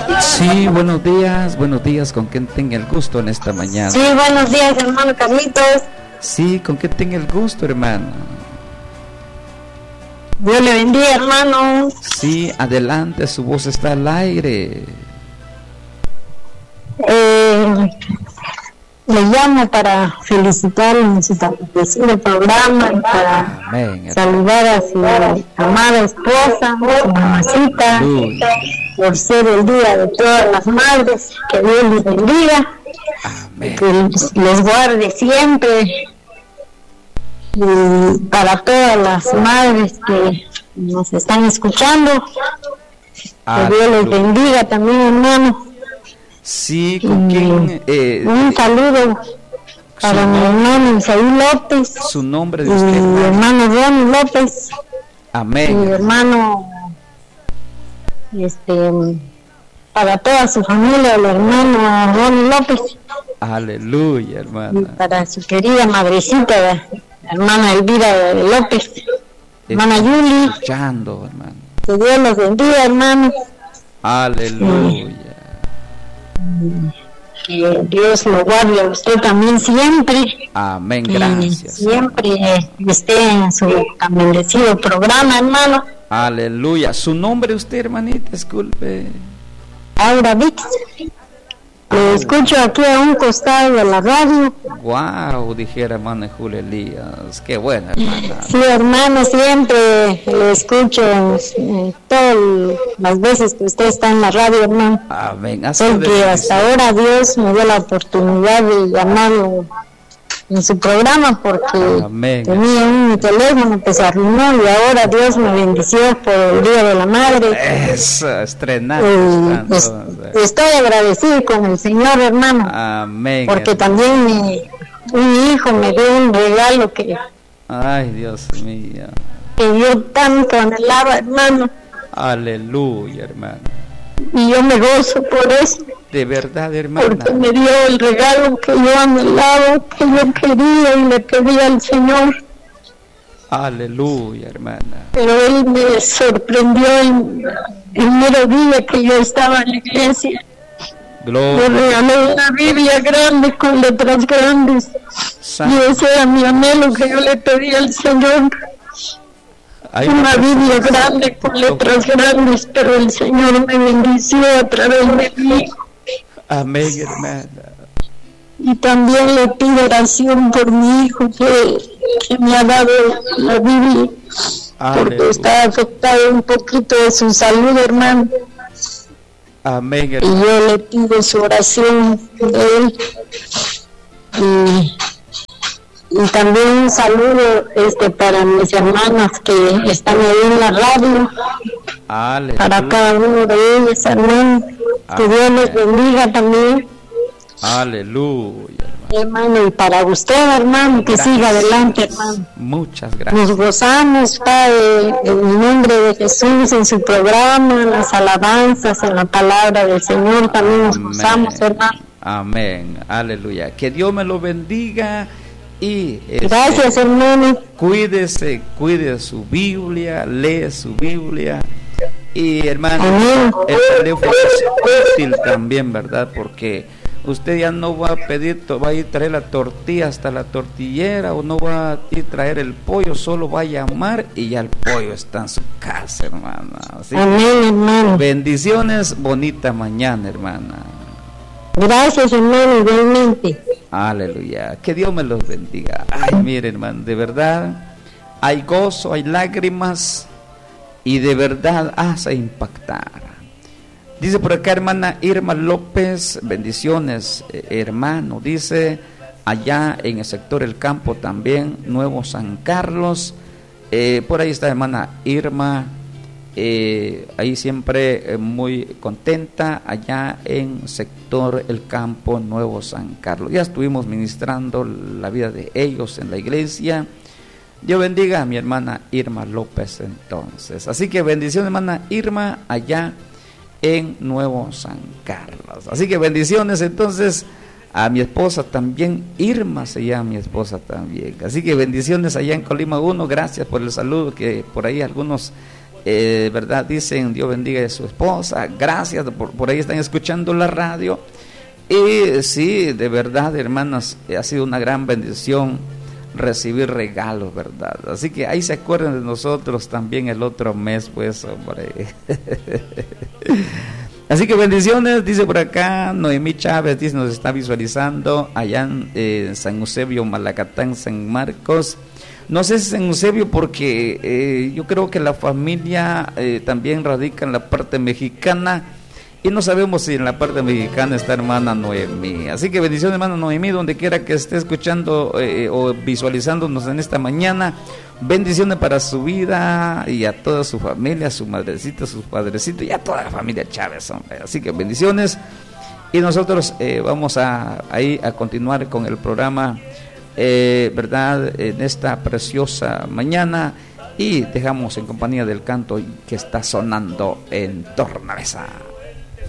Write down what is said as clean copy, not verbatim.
Sí, buenos días, con quien tenga el gusto en esta mañana. Sí, buenos días, hermano Carlitos. Sí, con quien tenga el gusto, hermano. Dios le bendiga, hermano. Sí, adelante, su voz está al aire. Le llamo para felicitarle en su el programa, para saludar a su amada esposa, su mamacita, por ser el día de todas las madres. Que Dios les bendiga. Amén. Que les guarde siempre. Y para todas las madres que nos están escuchando, que Dios les bendiga también, hermano. Sí, ¿con quién? Un saludo para mi hermano Isaí López. Su nombre de usted. Y mi hermano Ronnie López. Amén. Mi hermano, para toda su familia, el hermano Ronnie López. Aleluya, hermana. Y para su querida madrecita, la hermana Elvira López. Hermana Yuli. Escuchando, hermano. Que Dios los bendiga, hermano. Aleluya. Que Dios lo guarde a usted también siempre. Amén, gracias. Siempre esté en su tan bendecido programa, hermano. Aleluya. ¿Su nombre usted, hermanita? Disculpe. Aura Vix. Lo escucho aquí a un costado de la radio. Wow, dijera hermano Julio Elías. Qué buena, hermana. Sí, hermano, siempre lo escucho todas las veces que usted está en la radio, hermano. Amén. Porque hasta ahora Dios me dio la oportunidad de llamarlo en su programa, porque tenía mi teléfono que se arruinó y ahora Dios me bendició por el Día de la Madre. Eso, estrenando. Estoy agradecido con el Señor, hermano. Amén. Porque también mi hijo me dio un regalo que... Ay, Dios mío. Que yo tanto anhelaba, hermano. Aleluya, hermano. Y yo me gozo por eso. De verdad, hermana. Porque me dio el regalo que yo anhelaba, que yo quería y le pedía al Señor. Aleluya, hermana. Pero Él me sorprendió el mero día que yo estaba en la iglesia. Gloria. Me regaló una Biblia grande con letras grandes. Y ese era mi anhelo que yo le pedía al Señor. Una Biblia grande con letras grandes, pero el Señor me bendició a través de mi hijo. Amén, hermana. Y también le pido oración por mi hijo que me ha dado la Biblia. Porque está afectado un poquito de su salud, hermano. Amén, hermano. Y yo le pido su oración de él. Y también un saludo para mis hermanas que están ahí en la radio. Aleluya. Para cada uno de ellos, hermano. Que Dios les bendiga también. Aleluya, hermano. Y para usted, hermano, que siga adelante, hermano. Muchas gracias. Nos gozamos, Padre, en el nombre de Jesús, en su programa, en las alabanzas, en la palabra del Señor. También nos gozamos, hermano. Amén. Aleluya. Que Dios me lo bendiga. Y gracias, hermano. Cuídese, cuide su Biblia, lee su Biblia. Y hermano, el teléfono es útil también, ¿verdad? Porque usted ya no va a pedir, va a ir a traer la tortilla hasta la tortillera, o no va a ir a traer el pollo, solo va a llamar y ya el pollo está en su casa, hermana. Así, amén, hermano. Bendiciones, bonita mañana, hermana. Gracias, hermano, igualmente. Aleluya, que Dios me los bendiga. Ay, mire, hermano, de verdad hay gozo, hay lágrimas, y de verdad hace impactar. Dice por acá hermana Irma López, bendiciones, hermano. Dice allá en el sector El Campo también, Nuevo San Carlos. Por ahí está hermana Irma, ahí siempre muy contenta, allá en sector El Campo, Nuevo San Carlos. Ya estuvimos ministrando la vida de ellos en la iglesia. Dios bendiga a mi hermana Irma López entonces. Así que bendiciones hermana Irma allá en Nuevo San Carlos. Así que bendiciones entonces a mi esposa también, Irma se llama mi esposa también. Así que bendiciones allá en Colima 1, gracias por el saludo, que por ahí algunos ¿verdad? Dicen, Dios bendiga a su esposa, gracias, por ahí están escuchando la radio. Y sí, de verdad, hermanas, ha sido una gran bendición recibir regalos, ¿verdad? Así que ahí se acuerdan de nosotros también el otro mes, pues, hombre. Así que bendiciones, dice por acá Noemí Chávez, dice, nos está visualizando allá en San Eusebio, Malacatán, San Marcos. No sé si San Eusebio porque yo creo que la familia también radica en la parte mexicana y no sabemos si en la parte mexicana está hermana Noemí. Así que bendiciones, hermana Noemí, donde quiera que esté escuchando o visualizándonos en esta mañana. Bendiciones para su vida y a toda su familia, a su madrecita, a sus padrecitos y a toda la familia Chávez, hombre. Así que bendiciones. Y nosotros vamos a continuar con el programa, ¿verdad? En esta preciosa mañana. Y dejamos en compañía del canto que está sonando en Tornavesa.